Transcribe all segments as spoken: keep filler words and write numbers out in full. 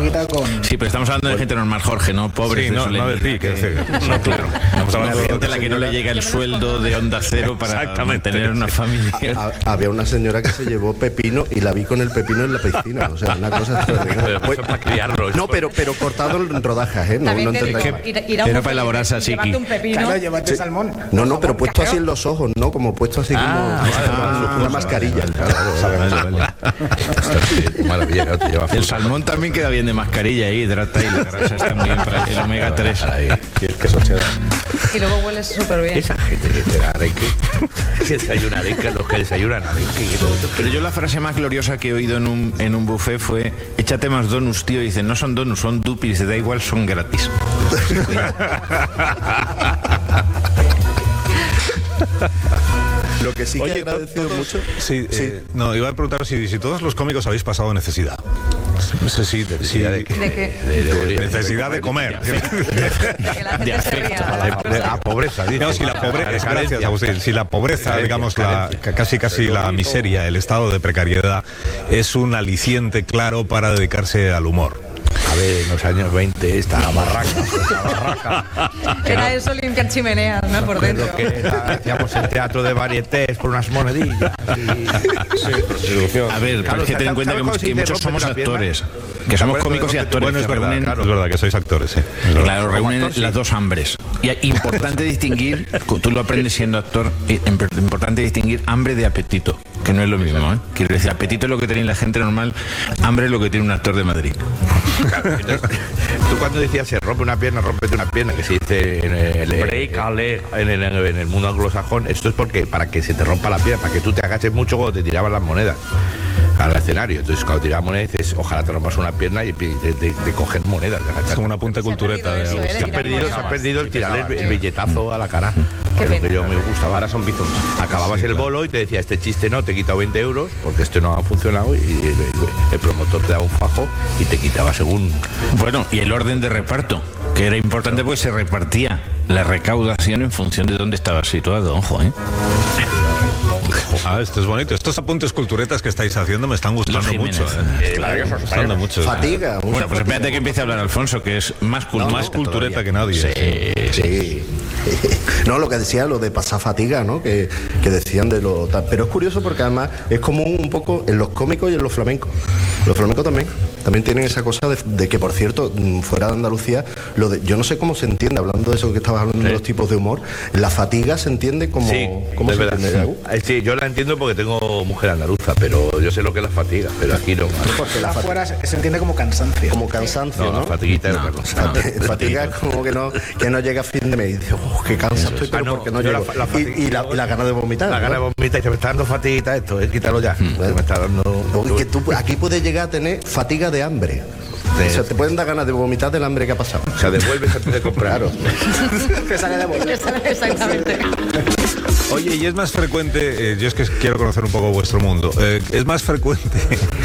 poquito con... Sí, pero estamos hablando de gente normal, Jorge, no pobres. Sí, no, no de ti, que no, claro. Estamos hablando de gente a la que no le llega el sueldo de Onda Cero para mantener una familia. Había una señora que se llevó pepino y la vi con el pepino en la piscina. O sea, una cosa extraordinaria. Pues, para criarlo. No, pero, pero cortado en rodajas, ¿eh? No, no era para elaborarse así. Llevarte un pepino. Claro, llevarte sí. salmón. No, no, pero puesto así en los ojos, ¿no? Como puesto así como ah, ah, una mascarilla. Maravilla. El salmón también queda bien de mascarilla ahí, hidrata y la grasa está muy bien para el omega tres ahí. Y luego hueles súper bien. Esa gente que te da arenque, que desayuna arenque, los que desayunan arenque. Pero yo la frase más gloriosa que he oído en un, en un buffet fue: échate más donuts, tío. Y dicen, no son donuts, son dupis, da igual, son gratis. Lo que sí que Oye, he agradecido todos, mucho... Sí, sí. Eh, no, iba a preguntar si, si todos los cómicos habéis pasado necesidad. No sé si... De, sí, ¿De qué? De, de, de, de necesidad de comer. De, de, que la gente se ría. De la pobreza. No, si la pobreza, gracias, Agustín, si la pobreza, digamos, la, casi casi la miseria, el estado de precariedad, es un aliciente claro para dedicarse al humor. A ver, en los años veinte, esta barraca, esta barraca. Era eso, limpiar chimeneas, ¿no? Por dentro. Que era, hacíamos el teatro de varietés por unas monedillas. Y... Sí, a ver, claro, hay que tener en cuenta que, que muchos somos actores. Que somos cómicos y actores. Bueno, es que verdad, reúnen, claro, es verdad que sois actores, sí. Claro, reúnen actor, las sí. dos hambres. Y es importante distinguir, tú lo aprendes siendo actor, importante distinguir hambre de apetito, que no es lo mismo, ¿eh? Quiero decir, apetito es lo que tiene la gente normal, hambre es lo que tiene un actor de Madrid. Claro, entonces, tú cuando decías se rompe una pierna, rómpete una pierna, que se dice en el, break a leg, en el, en el mundo anglosajón, esto es porque para que se te rompa la pierna, para que tú te agaches mucho cuando te tiraban las monedas al escenario. Entonces cuando tirabas monedas dices, ojalá te rompas una pierna y de, de, de coger monedas. Es como una punta cultureta. Se, de se, ha perdido, se ha perdido el tirar el, el billetazo a la cara. Que lo que yo me gustaba. Ahora son bizons. Acababas sí, el bolo y te decía, este chiste no, te he quitado veinte euros porque este no ha funcionado, y el, el, el promotor te daba un fajo y te quitaba según... Bueno, y el orden de reparto, que era importante porque se repartía la recaudación en función de dónde estabas situado, ojo, ¿eh? Ah, esto es bonito. Estos apuntes culturetas que estáis haciendo me están gustando mucho. ¿eh? Eh, me están gustando mucho. Fatiga. Bueno, pues espérate que empiece a hablar Alfonso, que es más, cult no, más no, cultureta que nadie. Sí, sí. No, lo que decía, lo de pasar fatiga, ¿no? Que, que decían de lo... Pero es curioso porque además es común un poco en los cómicos y en los flamencos. Los flamencos también. También tienen esa cosa de, de que, por cierto, fuera de Andalucía, lo de, yo no sé cómo se entiende, hablando de eso que estabas hablando, sí. de los tipos de humor, la fatiga se entiende como... Sí, ¿cómo se verdad. entiende? Sí, yo la entiendo porque tengo mujer andaluza, pero yo sé lo que es la fatiga, pero aquí no. Porque la afuera se, se entiende como cansancio. Como cansancio, ¿no? No, la fatiguita no, es otra cosa. No, fatiga es como que no, que no llega a fin de mes y dice, oh, qué cansado estoy, pero ah, no, porque no llego. La, la y, y, la, y la gana de vomitar. La ¿no? gana de vomitar y se me está dando fatiguita esto, eh, quítalo ya. Mm. Se me está dando... Porque tú aquí puedes llegar a tener fatiga de hambre. De... O sea, te pueden dar ganas de vomitar del hambre que ha pasado. O sea, devuelves antes de comprar. Que sale de bolsa. Exactamente. Oye, y es más frecuente, eh, yo es que quiero conocer un poco vuestro mundo, eh, es más frecuente...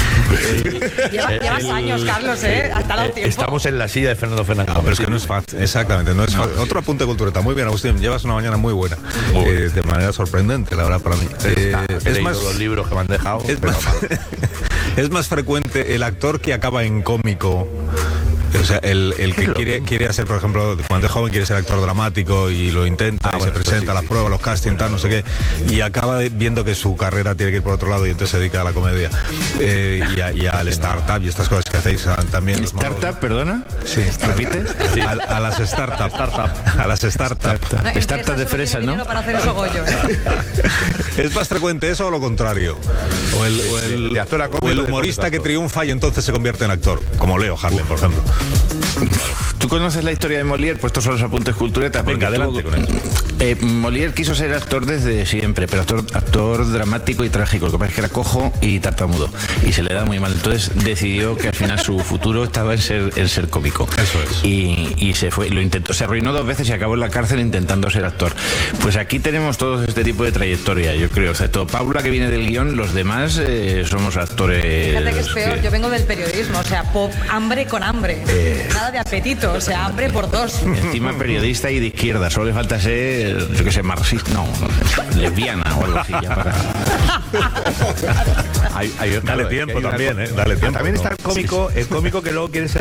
Lleva, llevas años, Carlos, ¿eh? Hasta dado tiempo. Estamos en la silla de Fernando Fernández. No, pero es que no es fácil, exactamente, no es fácil. Otro apunte cultureta, muy bien, Agustín, llevas una mañana muy buena, muy eh, de manera sorprendente, la verdad, para mí. Eh, es más, los libros que me han dejado. Es más, es más frecuente el actor que acaba en cómico. O sea, el, el que quiere, quiere hacer, por ejemplo, cuando es joven quiere ser actor dramático y lo intenta ah, y bueno, se presenta a sí, las sí. pruebas, los castings, tal, no sé qué, y acaba viendo que su carrera tiene que ir por otro lado y entonces se dedica a la comedia eh, y, a, y al startup y estas cosas que hacéis también. ¿Startup, perdona? Sí. ¿Repite? Sí. A, a las startups. A las startups. No, startups de fresa, ¿no? Para hacer eso Goyo. ¿Es más frecuente eso o lo contrario? O el, o el, o el humorista que triunfa y entonces se convierte en actor, como Leo Harlem, por ejemplo. ¿Tú conoces la historia de Molière? Pues estos son los apuntes culturetas. Venga, adelante tuvo, con eso. Eh, Molière quiso ser actor desde siempre, pero actor, actor dramático y trágico. Lo que pasa es que era cojo y tartamudo y se le da muy mal. Entonces decidió que al final su futuro estaba en ser, en ser cómico. Eso es. Y, y se fue, lo intentó, se arruinó dos veces y acabó en la cárcel intentando ser actor. Pues aquí tenemos todos este tipo de trayectoria, yo creo. Excepto Paula, que viene del guión, los demás eh, somos actores. Fíjate que es peor, que... yo vengo del periodismo, o sea, pop, hambre con hambre. Eh... Nada de apetito, o sea, hambre por dos. Encima periodista y de izquierda, solo le falta ser, yo qué sé, marxista, no, no, lesbiana o algo así, ya para... hay, hay, dale claro, tiempo hay también, una... eh, dale tiempo. También ¿no? está el cómico, el cómico que luego quiere ser